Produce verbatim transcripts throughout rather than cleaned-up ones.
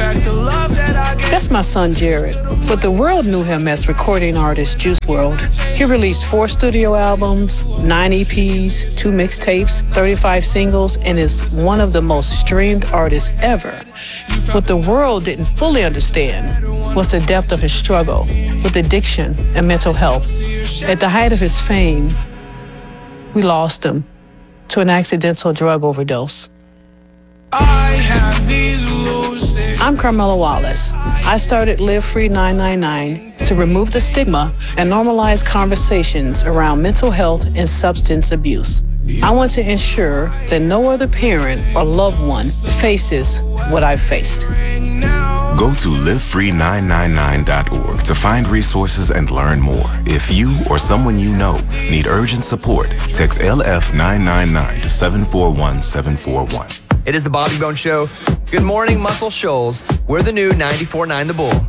That's my son Jared, but the world knew him as recording artist Juice world. He released four studio albums, nine E Ps, two mixtapes, thirty-five singles, and is one of the most streamed artists ever. What the world didn't fully understand was the depth of his struggle with addiction and mental health. At the height of his fame, we lost him to an accidental drug overdose. I have these I'm Carmela Wallace. I started Live Free nine nine nine to remove the stigma and normalize conversations around mental health and substance abuse. I want to ensure that no other parent or loved one faces what I've faced. Go to live free nine nine nine dot org to find resources and learn more. If you or someone you know need urgent support, text L F nine nine nine to seven four one seven four one. It is the Bobby Bone Show. Good morning, Muscle Shoals. We're the new ninety-four point nine The Bull.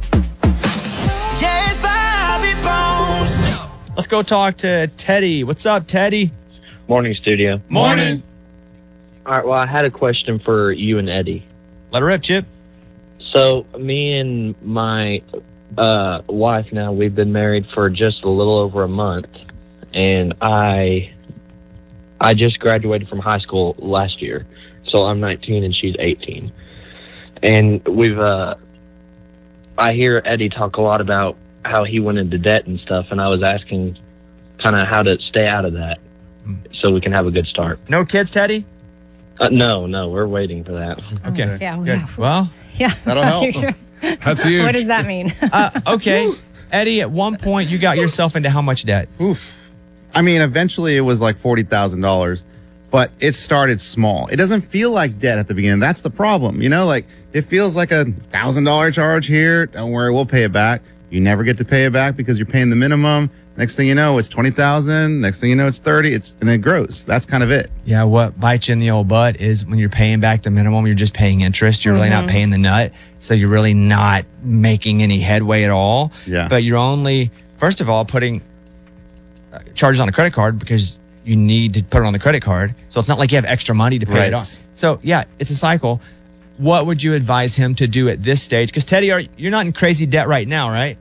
Yes, Bobby Bones. Let's go talk to Teddy. What's up, Teddy? Morning, studio. Morning. All right, well, I had a question for you and Eddie. Let her rip, Chip. So, me and my uh, wife now, we've been married for just a little over a month, and I, I just graduated from high school last year. So I'm nineteen and she's eighteen. And we've, uh, I hear Eddie talk a lot about how he went into debt and stuff, and I was asking kind of how to stay out of that so we can have a good start. No kids, Teddy? Uh, no, no, we're waiting for that. Okay. Yeah. Good. Yeah. Well, Yeah. that'll help. Sure. That's huge. What does that mean? uh, okay. Eddie, at one point you got yourself into how much debt? Oof. I mean, eventually it was like forty thousand dollars. But it started small. It doesn't feel like debt at the beginning. That's the problem. You know, like it feels like a one thousand dollars charge here. Don't worry, we'll pay it back. You never get to pay it back because you're paying the minimum. Next thing you know, it's twenty thousand dollars. Next thing you know, it's thirty. It's and then it grows. That's kind of it. Yeah, what bites you in the old butt is when you're paying back the minimum, you're just paying interest. You're Mm-hmm. really not paying the nut. So you're really not making any headway at all. Yeah. But you're only, first of all, putting uh, charges on a credit card because you need to put it on the credit card. So it's not like you have extra money to pay Right. it off. So yeah, it's a cycle. What would you advise him to do at this stage? Because Teddy, are you're not in crazy debt right now, right?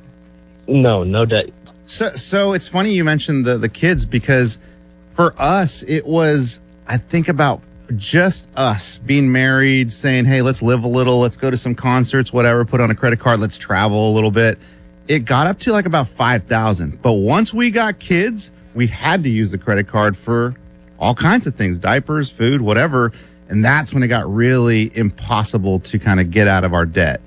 No, no debt. So, so it's funny you mentioned the the kids because for us it was I think about just us being married, saying, "Hey, let's live a little, let's go to some concerts, whatever. Put on a credit card, let's travel a little bit." It got up to like about five thousand. But once we got kids, we had to use the credit card for all kinds of things, diapers, food, whatever. And that's when it got really impossible to kind of get out of our debt.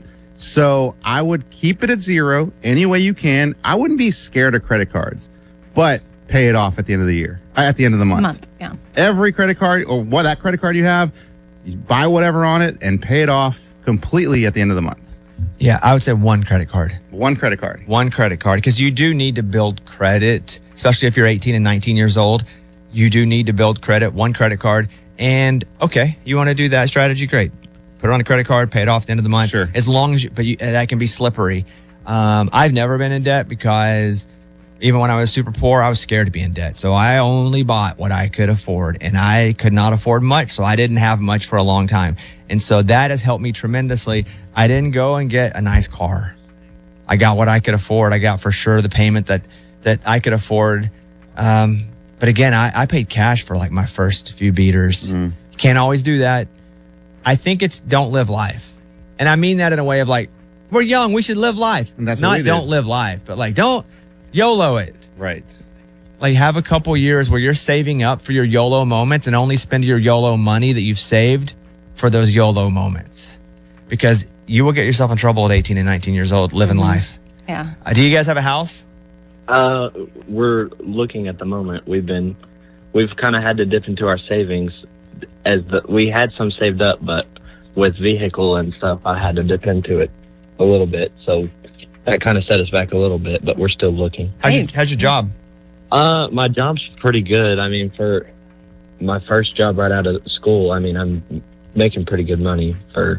So I would keep it at zero any way you can. I wouldn't be scared of credit cards, but pay it off at the end of the year, uh, at the end of the month. Month, yeah. Every credit card or what that credit card you have, you buy whatever on it and pay it off completely at the end of the month. Yeah, I would say one credit card. One credit card. One credit card, because you do need to build credit, especially if you're eighteen and nineteen years old. You do need to build credit, one credit card. And okay, you want to do that strategy? Great. Put it on a credit card, pay it off at the end of the month. Sure. As long as you, but you, that can be slippery. Um, I've never been in debt because even when I was super poor, I was scared to be in debt. So I only bought what I could afford, and I could not afford much. So I didn't have much for a long time. And so that has helped me tremendously. I didn't go and get a nice car. I got what I could afford. I got for sure the payment that, that I could afford. Um, but again, I, I paid cash for like my first few beaters. Mm. You can't always do that. I think it's don't live life. And I mean that in a way of like, we're young, we should live life. And that's what Not we did. don't live life, but like don't YOLO it. Right. Like have a couple years where you're saving up for your YOLO moments and only spend your YOLO money that you've saved for those YOLO moments. Because you will get yourself in trouble at eighteen and nineteen years old living Mm-hmm. life. Yeah. Uh, do you guys have a house? Uh, we're looking at the moment. We've been, we've kind of had to dip into our savings as the, we had some saved up, but with vehicle and stuff, I had to dip into it a little bit. So that kind of set us back a little bit, but we're still looking. How's your, how's your job? Uh, my job's pretty good. I mean, for my first job right out of school, I mean, I'm making pretty good money for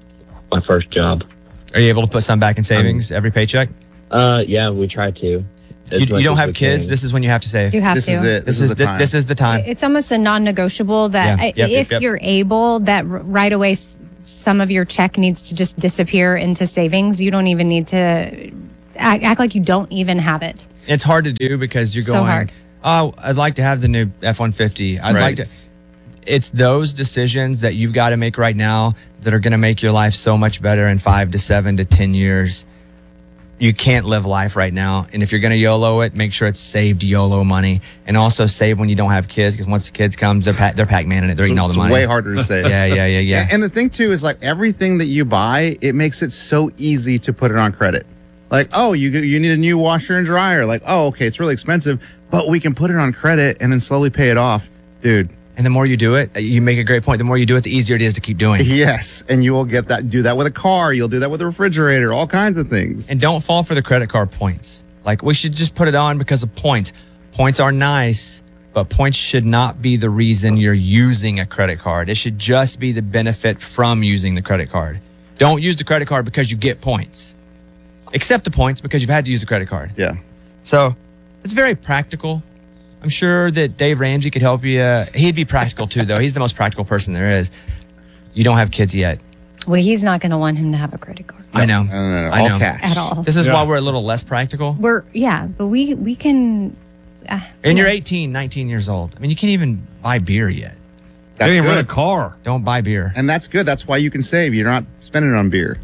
my first job. Are you able to put some back in savings every paycheck? Uh, yeah, we try to. as You, much you don't as have we kids. can. This is when you have to save. You have This to. is it. This, This, is is the the, time. this is the time. It's almost a non-negotiable that Yeah. I- Yep, yep, if yep. you're able, that r- right away s- some of your check needs to just disappear into savings. You don't even need to act, act like you don't even have it. It's hard to do because you're So going, hard. oh, I'd like to have the new F one fifty. I'd Right. like to. It's those decisions that you've got to make right now that are going to make your life so much better in five to seven to ten years. You can't live life right now. And if you're going to YOLO it, make sure it's saved YOLO money. And also save when you don't have kids, because once the kids come, they're, pa- they're Pac-Man-ing it. They're eating all the It's money. way harder to save. Yeah, yeah, yeah, yeah. And the thing too is like everything that you buy, it makes it so easy to put it on credit. Like, oh, you you need a new washer and dryer. Like, oh, okay, it's really expensive, but we can put it on credit and then slowly pay it off, dude. And the more you do it, you make a great point. The more you do it, the easier it is to keep doing. Yes, and you will get that. Do that with a car. You'll do that with a refrigerator. All kinds of things. And don't fall for the credit card points. Like, we should just put it on because of points. Points are nice, but points should not be the reason you're using a credit card. It should just be the benefit from using the credit card. Don't use the credit card because you get points. Accept the points because you've had to use the credit card. Yeah. So it's very practical. I'm sure that Dave Ramsey could help you. Uh, he'd be practical too, though. He's the most practical person there is. You don't have kids yet. Well, he's not going to want him to have a credit card I know. No, no, no, I all know. cash. at all. This is why we're a little less practical. We're yeah, but we we can. Uh, And yeah. you're eighteen, nineteen years old. I mean, you can't even buy beer yet. That's Can't even rent a good. car. Don't buy beer. And that's good. That's why you can save. You're not spending it on beer.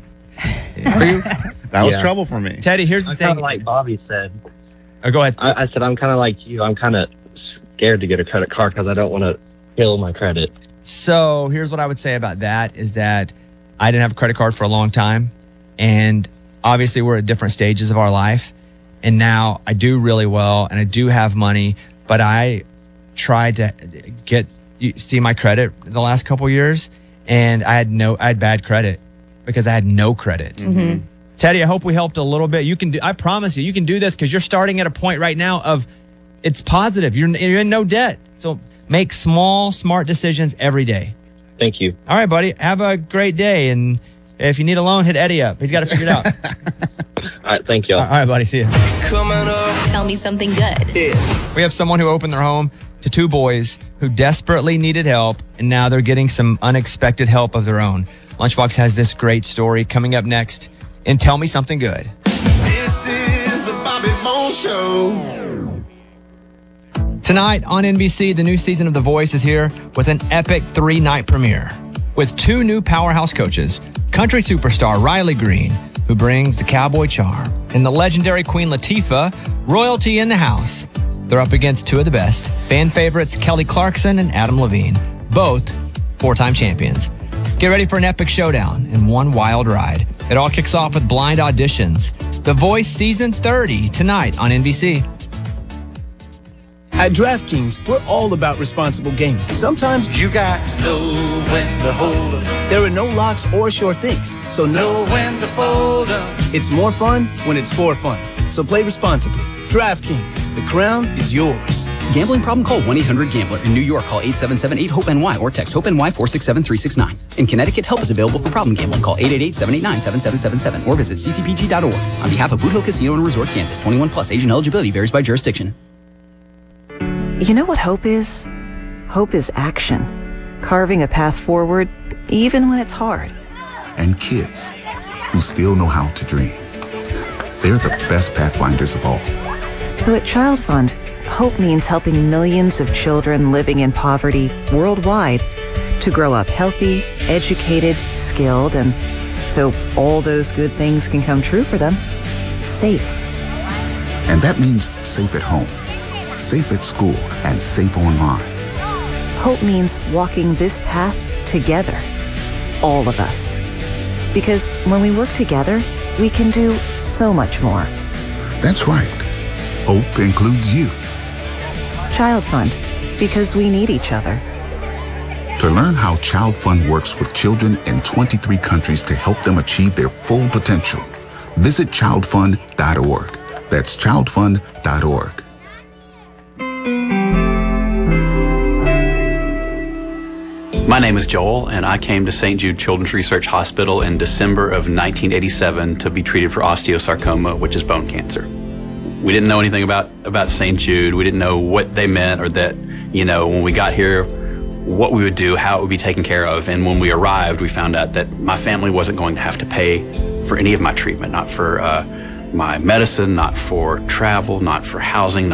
That was Yeah. trouble for me. Teddy, here's the I'm kind thing. of like Bobby said. Oh, go ahead. I, I said I'm kind of like you. I'm kind of scared to get a credit card because I don't want to kill my credit. So here's what I would say about that is that I didn't have a credit card for a long time. And obviously we're at different stages of our life. And now I do really well and I do have money, but I tried to get, you see my credit the last couple years and I had no, I had bad credit because I had no credit. Mm-hmm. Teddy, I hope we helped a little bit. You can do, I promise you, you can do this because you're starting at a point right now of it's positive. You're, you're in no debt. So make small, smart decisions every day. Thank you. All right, buddy. Have a great day. And if you need a loan, hit Eddie up. He's got to figure it out. All right, thank y'all. All right, buddy. See you. Coming up. Tell me something good. We have someone who opened their home to two boys who desperately needed help, and now they're getting some unexpected help of their own. Lunchbox has this great story coming up next in Tell Me Something Good. This is the Bobby Bones Show. Tonight on N B C, the new season of The Voice is here with an epic three-night premiere with two new powerhouse coaches, country superstar Riley Green, who brings the cowboy charm, and the legendary Queen Latifah, royalty in the house. They're up against two of the best, fan favorites Kelly Clarkson and Adam Levine, both four-time champions. Get ready for an epic showdown and one wild ride. It all kicks off with blind auditions. The Voice Season thirty tonight on N B C. At DraftKings, we're all about responsible gaming. Sometimes You got to know when to hold 'em, there are no locks or sure things, so no, know when to fold 'em. it's more fun when it's for fun. So play responsibly. DraftKings, the crown is yours. Gambling problem? Call one eight hundred gambler. In New York, call eight seven seven eight hope N Y or text HOPE-NY four six seven three six nine. In Connecticut, help is available for problem gambling. Call eight eight eight seven eight nine seven seven seven seven or visit c c p g dot org. On behalf of Boot Hill Casino and Resort, Kansas, twenty-one plus, age and eligibility varies by jurisdiction. You know what hope is? Hope is action. Carving a path forward, even when it's hard. And kids who still know how to dream. They're the best pathfinders of all. So at Child Fund, hope means helping millions of children living in poverty worldwide to grow up healthy, educated, skilled, and so all those good things can come true for them. Safe. And that means safe at home, safe at school, and safe online. Hope means walking this path together. All of us. Because when we work together, we can do so much more. That's right. Hope includes you. Child Fund, because we need each other. To learn how Child Fund works with children in twenty-three countries to help them achieve their full potential, visit child fund dot org. That's child fund dot org. My name is Joel, and I came to Saint Jude Children's Research Hospital in December of nineteen eighty-seven to be treated for osteosarcoma, which is bone cancer. We didn't know anything about, about Saint Jude. We didn't know what they meant or that, you know, when we got here, what we would do, how it would be taken care of. And when we arrived, we found out that my family wasn't going to have to pay for any of my treatment, not for uh, my medicine, not for travel, not for housing,